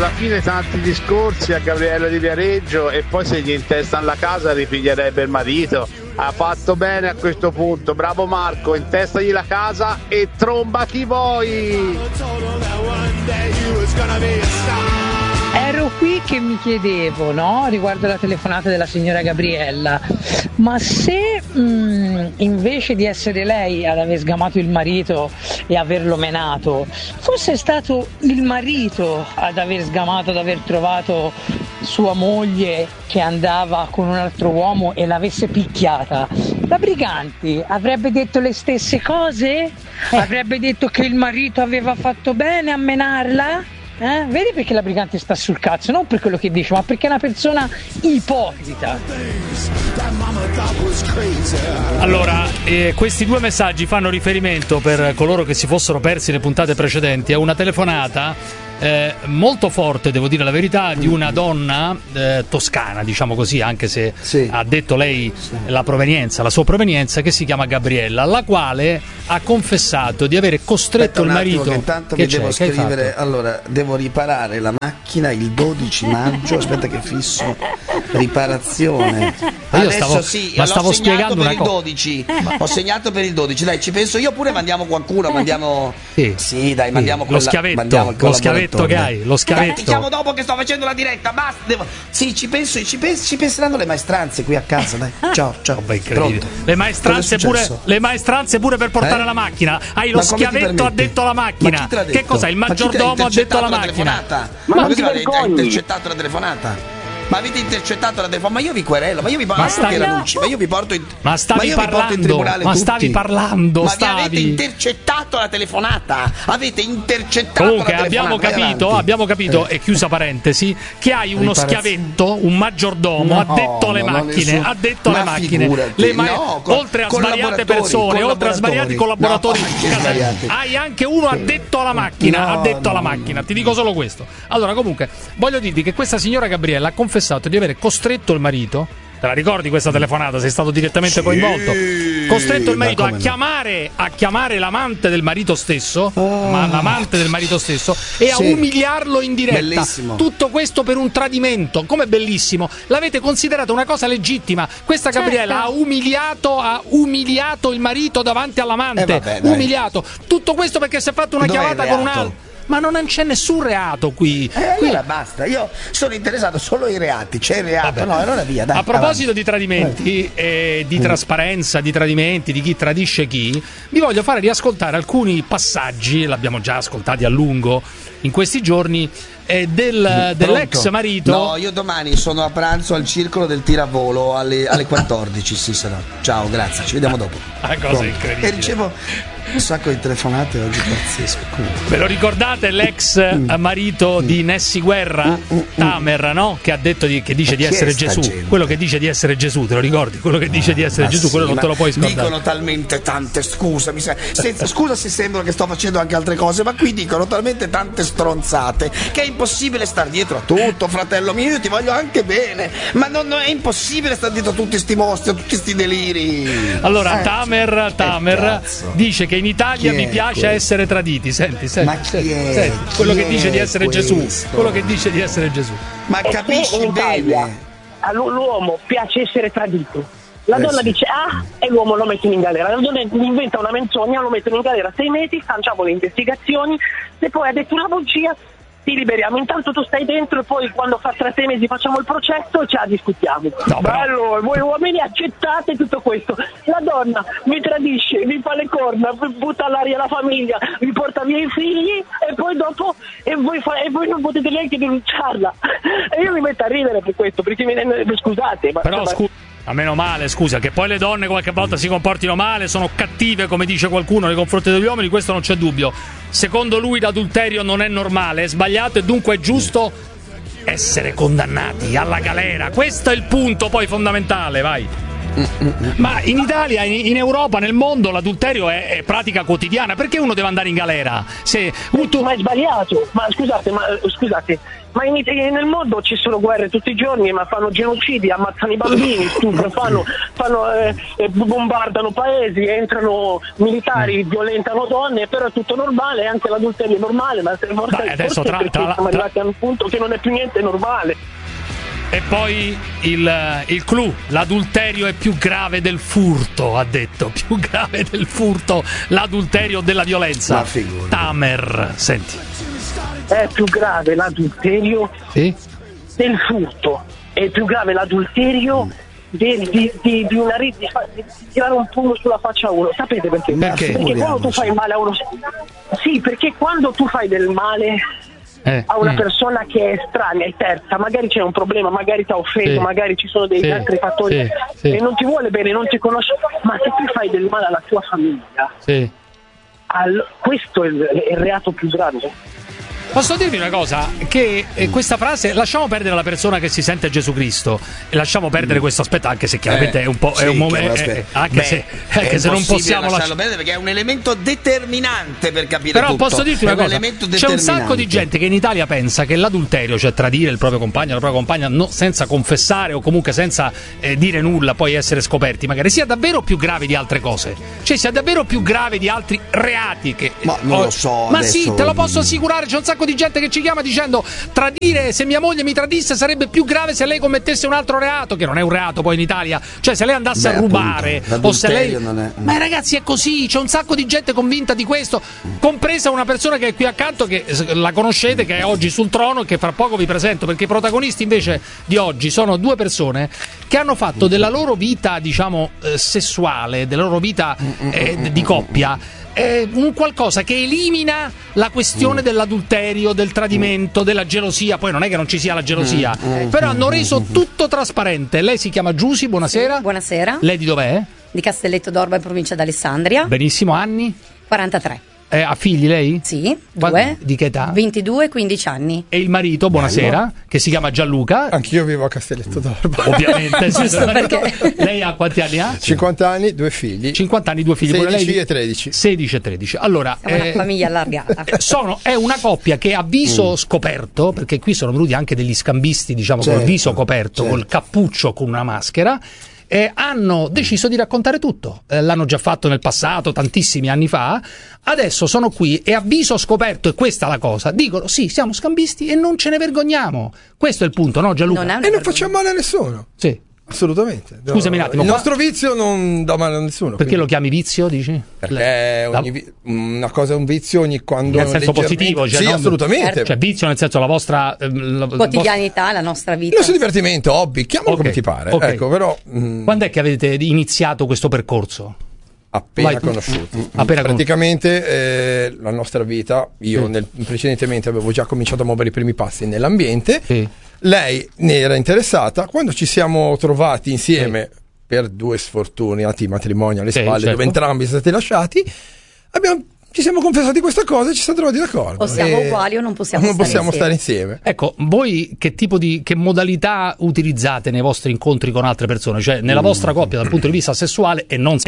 alla fine tanti discorsi a Gabriella di Viareggio e poi se gli intestano la casa ripiglierebbe il marito. Ha fatto bene a questo punto, bravo Marco, intestagli la casa e tromba chi vuoi. Ero qui che mi chiedevo, no, riguardo la telefonata della signora Gabriella, ma se invece di essere lei ad aver sgamato il marito e averlo menato, fosse stato il marito ad aver sgamato, ad aver trovato sua moglie che andava con un altro uomo e l'avesse picchiata, la Briganti avrebbe detto le stesse cose? Avrebbe detto che il marito aveva fatto bene a menarla? Vedi perché la Briganti sta sul cazzo, non per quello che dice, ma perché è una persona ipocrita. Allora, questi due messaggi fanno riferimento, per coloro che si fossero persi le puntate precedenti, a una telefonata molto forte, devo dire la verità, di una donna toscana, diciamo così, anche se ha detto lei la sua provenienza, che si chiama Gabriella, alla quale ha confessato di avere costretto il marito. Che intanto mi devo scrivere, allora devo riparare la macchina il 12 maggio, aspetta che fisso riparazione. Adesso stavo spiegando una cosa. 12. Ho segnato per il 12, dai, ci penso io, oppure mandiamo qualcuno, mandiamo lo schiavetto che hai, lo schiavetto. Ti chiamo dopo che sto facendo la diretta, basta. Sì, ci penseranno le maestranze qui a casa, dai. Ciao. Pronto. Le maestranze pure per portare la macchina. Hai lo schiavetto addetto alla macchina. Che cos'è? Il maggiordomo addetto alla macchina. Ma avete intercettato la telefonata? Ma avete intercettato la telefonata? Ma io vi querelo, ma io vi porto in tribunale. Ma stavi parlando. Ma vi avete intercettato la telefonata? Avete intercettato Comunque, la telefonata. abbiamo capito, e chiusa parentesi, che hai uno schiavetto, un maggiordomo addetto alle macchine. Addetto alle macchine. Oltre a svariate persone, oltre a svariati collaboratori, hai anche uno addetto alla macchina. Addetto alla macchina. Ti dico solo questo. Allora, comunque, voglio dirti che questa signora Gabriella ha confessato di avere costretto il marito. Te la ricordi questa telefonata? Sei stato direttamente coinvolto. Costretto il marito a chiamare l'amante del marito stesso, l'amante del marito stesso, e a umiliarlo in diretta. Bellissimo. Tutto questo per un tradimento. Come bellissimo. L'avete considerato una cosa legittima. Questa Gabriella ha umiliato il marito davanti all'amante. Umiliato. Tutto questo perché si è fatto una chiamata con un altro. Ma non c'è nessun reato qui. Allora basta, io sono interessato solo ai reati. C'è il reato, allora via, dai. A proposito di tradimenti, di trasparenza, di tradimenti, di chi tradisce chi, vi voglio fare riascoltare alcuni passaggi, l'abbiamo già ascoltati a lungo in questi giorni, dell'ex marito. No, io domani sono a pranzo al circolo del tiravolo alle 14. Sì, sarà. Ciao, grazie, ci vediamo dopo. Una cosa incredibile. E ricevo un sacco di telefonate oggi, pazzesco. Ve lo ricordate l'ex marito di Nessi Guerra, Tamer, no? Che ha detto che dice di essere Gesù. Quello che dice di essere Gesù, te lo ricordi? Quello che dice di essere Gesù, quello non te lo puoi scordare. Dicono talmente tante, scusa se sembra che sto facendo anche altre cose, ma qui dicono talmente tante stronzate che è impossibile star dietro a tutto, fratello mio, io ti voglio anche bene, ma non è impossibile star dietro a tutti sti mostri, a tutti sti deliri. Allora, Tamer dice che in Italia vi piace essere traditi. Senti, quello che dice di essere Gesù. Quello che dice di essere Gesù. Ma capisci bene? All'uomo piace essere tradito. La donna dice e l'uomo lo mettono in galera. La donna inventa una menzogna, lo mettono in galera 6 mesi, facciamo le investigazioni, se poi ha detto una bugia ti liberiamo, intanto tu stai dentro e poi quando tra 6 mesi facciamo il processo e ce la discutiamo. Bello, voi uomini accettate tutto questo. La donna vi tradisce, vi fa le corna, butta all'aria la famiglia, vi porta via i figli e poi dopo voi non potete neanche denunciarla. E io mi metto a ridere per questo, perché scusate, ma però a meno male, scusa, che poi le donne qualche volta si comportino male, sono cattive, come dice qualcuno, nei confronti degli uomini, questo non c'è dubbio. Secondo lui l'adulterio non è normale, è sbagliato e dunque è giusto essere condannati alla galera. Questo è il punto poi fondamentale, vai. Ma in Italia, in Europa, nel mondo l'adulterio è pratica quotidiana. Perché uno deve andare in galera? Ma è sbagliato. Ma scusate, nel mondo ci sono guerre tutti i giorni, ma fanno genocidi, ammazzano i bambini, stuprano, bombardano paesi, entrano militari, violentano donne, però è tutto normale, anche l'adulterio è normale, ma adesso siamo arrivati a un punto che non è più niente normale. E poi il clou, l'adulterio è più grave del furto, ha detto, più grave del furto l'adulterio della violenza. Tamer, senti. È più grave l'adulterio del furto, è più grave l'adulterio di tirare un pugno sulla faccia a uno. Sapete perché? Perché quando tu fai male a uno, perché quando tu fai del male a una persona che è estranea, è terza, magari c'è un problema, magari ti ha offeso, magari ci sono degli altri fattori e non ti vuole bene, non ti conosce, ma se tu fai del male alla tua famiglia, questo è il reato più grande. Posso dirvi una cosa? Che questa frase, lasciamo perdere la persona che si sente Gesù Cristo e lasciamo perdere questo aspetto, anche se chiaramente è un po' è un momento, anche se non possiamo lasciarlo perdere, perché è un elemento determinante per capire però tutto. Posso dirti una cosa, c'è un sacco di gente che in Italia pensa che l'adulterio, cioè tradire il proprio compagno, la propria compagna senza confessare o comunque senza dire nulla, poi essere scoperti, magari sia davvero più grave di altre cose, cioè sia davvero più grave di altri reati che ma non lo so, ma adesso... sì, te lo posso assicurare, c'è un sacco di gente che ci chiama dicendo tradire, se mia moglie mi tradisse sarebbe più grave se lei commettesse un altro reato, che non è un reato poi in Italia, cioè se lei andasse a rubare, appunto, o se lei è... ma ragazzi è così, c'è un sacco di gente convinta di questo, compresa una persona che è qui accanto, che la conoscete, che è oggi sul trono e che fra poco vi presento, perché i protagonisti invece di oggi sono due persone che hanno fatto della loro vita, diciamo, sessuale, della loro vita di coppia un qualcosa che elimina la questione dell'adulterio, del tradimento, della gelosia. Poi non è che non ci sia la gelosia, però hanno reso tutto trasparente. Lei si chiama Giusy, buonasera. Sì, buonasera. Lei di dov'è? Di Castelletto d'Orba, in provincia d'Alessandria. Benissimo, anni? 43. Ha figli lei? Sì, 2. Di che età? 22 e 15 anni. E il marito, buonasera, che si chiama Gianluca. Anch'io vivo a Castelletto d'Orba. Ovviamente. Perché... Lei ha quanti anni ha? 50 anni, 2 figli. 50 anni, 2 figli. 16 lei... e 13. 16 e 13. Allora, siamo una famiglia allargata. È una coppia che a viso scoperto, perché qui sono venuti anche degli scambisti, diciamo, col viso coperto, col cappuccio, con una maschera. Hanno deciso di raccontare tutto, l'hanno già fatto nel passato, tantissimi anni fa, adesso sono qui e a viso scoperto, e questa è la cosa, dicono sì, siamo scambisti e non ce ne vergogniamo, questo è il punto, no Gianluca? E non facciamo male a nessuno. Sì. Assolutamente. Scusami un attimo. Il nostro vizio non dà male a nessuno. Perché lo chiami vizio, dici? Perché una cosa è un vizio ogni quando... Nel senso positivo, cioè sì, non... assolutamente. Cioè vizio nel senso la vostra... quotidianità, la nostra vita. Il nostro divertimento, hobby, chiamalo come ti pare. Ecco, però... Quando è che avete iniziato questo percorso? Appena conosciuti. Praticamente la nostra vita, io precedentemente avevo già cominciato a muovere i primi passi nell'ambiente, lei ne era interessata, quando ci siamo trovati insieme per 2 sfortunati matrimoni alle spalle, dove entrambi siamo stati lasciati, ci siamo confessati questa cosa e ci siamo trovati d'accordo. O siamo uguali o non possiamo stare insieme. Ecco, voi che tipo che modalità utilizzate nei vostri incontri con altre persone? Cioè nella vostra coppia dal punto di vista sessuale e non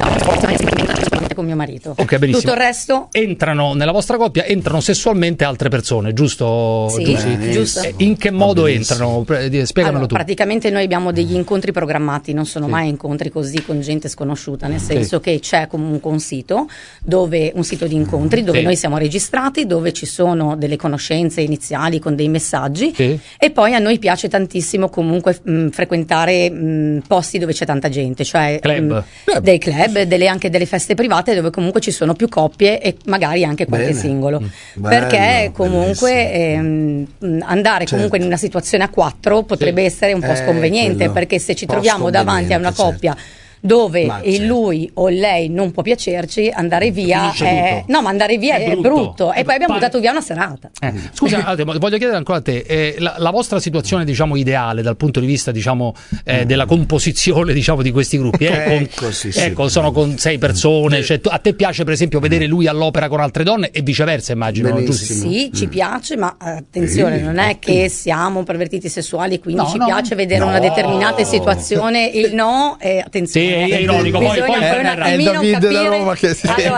con mio marito. Ok, benissimo. Tutto il resto entrano nella vostra coppia, entrano sessualmente altre persone, giusto? Sì, giusto. In che modo entrano? Spiegamelo tu. Praticamente noi abbiamo degli incontri programmati, non sono mai incontri così con gente sconosciuta, nel senso che c'è comunque un sito di incontri dove noi siamo registrati, dove ci sono delle conoscenze iniziali con dei messaggi e poi a noi piace tantissimo comunque frequentare posti dove c'è tanta gente, cioè dei club, anche delle feste private dove comunque ci sono più coppie e magari anche qualche singolo, perché comunque andare comunque in una situazione a 4 potrebbe essere un po' sconveniente, perché se ci troviamo davanti a una coppia dove lui o lei non può piacerci, andare via ma andare via è brutto. E poi abbiamo buttato via una serata. Scusa, voglio chiedere ancora a te, la vostra situazione, diciamo, ideale dal punto di vista, diciamo, della composizione, diciamo, di questi gruppi, sono con 6 persone, cioè, a te piace per esempio vedere lui all'opera con altre donne e viceversa, immagino? Sì, ci piace, ma attenzione, non è che siamo pervertiti sessuali, quindi ci piace vedere una determinata situazione. Il no è, attenzione, sì, è ironico. Poi un attimino David da Roma che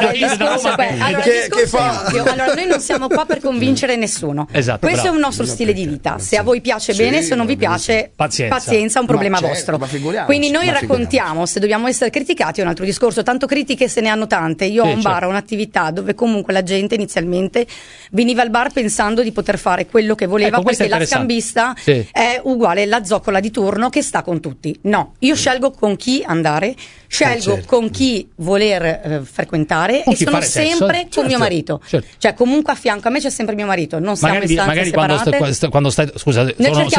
allora noi non siamo qua per convincere nessuno. Esatto, questo è un nostro stile di vita. Se a voi piace bene, se non vi piace, pazienza, è un problema vostro. Quindi noi raccontiamo, se dobbiamo essere criticati è un altro discorso, tanto critiche se ne hanno tante. Io ho un bar, un'attività dove comunque la gente inizialmente veniva al bar pensando di poter fare quello che voleva, perché la scambista è uguale alla zoccola di turno che sta con tutti. No, io scelgo con chi andare, scelgo con chi voler frequentare e sono sempre con mio marito. Cioè comunque a fianco a me c'è sempre mio marito, non siamo in stanze separate. Quando stai, scusate,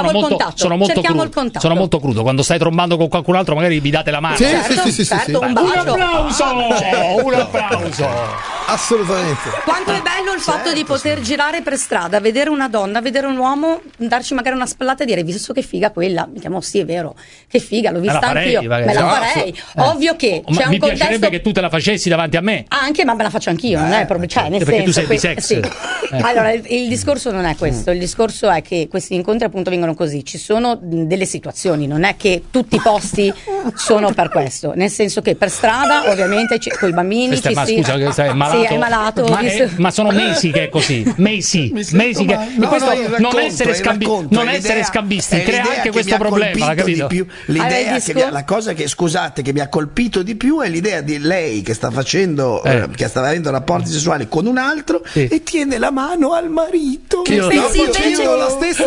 sono molto crudo, quando stai trombando con qualcun altro magari vi date la mano. Certo, un bacio. Un applauso. Assolutamente. Quanto è bello il fatto di poter girare per strada, vedere una donna, vedere un uomo, darci magari una spallata e dire: visto che figa quella, mi chiamo sì, è vero, che figa, l'ho vista anch'io, me la farei. Ovvio che c'è un contesto. Mi piacerebbe che tu te la facessi davanti a me. Anche, ma me la faccio anch'io, non è proprio, cioè, nel perché senso, tu sei bisex. Sì. Allora, il discorso non è questo, il discorso è che questi incontri appunto vengono così, ci sono delle situazioni, non è che tutti i posti sono per questo, nel senso che per strada ovviamente con i bambini scusa, che sei malato. Sì, è malato. Ma sono mesi che è così, mesi che questo non essere scambisti crea anche questo problema, capito? L'idea la cosa che, scusate, che mi ha colpito di più è l'idea di lei che sta facendo che sta avendo rapporti sessuali con un altro e tiene la mano al marito. Io sto facendo la stessa